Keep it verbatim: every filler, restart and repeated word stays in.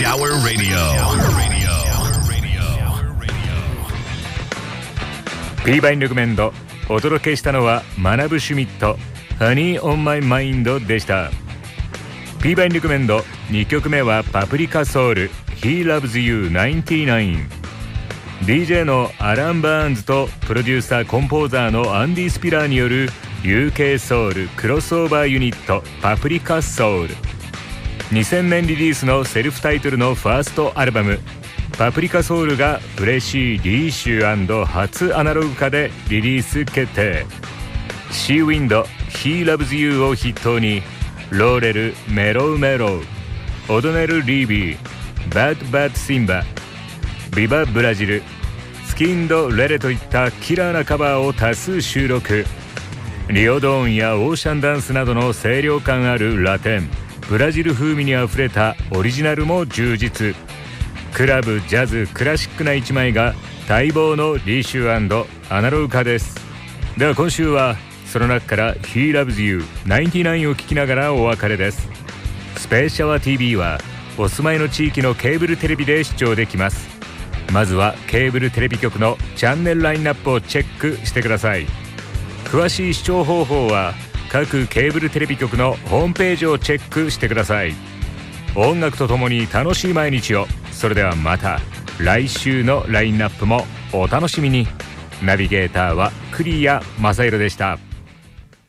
Shower Radio。 P バインレコメンドお届けしたのはマナブシュミット Honey on My Mind でした。 P バインレコメンドにきょくめはパプリカソウル He Loves You ナインティナイン。 ディージェー のアラン・バーンズとプロデューサーコンポーザーのアンディ・スピラーによる ユーケー ソウルクロスオーバーユニットパプリカソウル。にせんねんリリースのセルフタイトルのファーストアルバムパプリカソウルが嬉しいリーシュ&初アナログ化でリリース決定。シーウィンド He Loves You を筆頭にローレルメロウメロウ、オドネルリービー、バッドバッドシンバ、ビバブラジル、スキンドレレといったキラーなカバーを多数収録。リオドーンやオーシャンダンスなどの清涼感あるラテンブラジル風味にあふれたオリジナルも充実。クラブ、ジャズ、クラシックな一枚が待望のリーシュ&アナログ化です。では今週はその中から He Loves You ナインティナインを聴きながらお別れです。スペーシャワー ティービー はお住まいの地域のケーブルテレビで視聴できます。まずはケーブルテレビ局のチャンネルラインナップをチェックしてください。詳しい視聴方法は各ケーブルテレビ局のホームページをチェックしてください。音楽とともに楽しい毎日を。それではまた来週のラインナップもお楽しみに。ナビゲーターは栗谷正宏でした。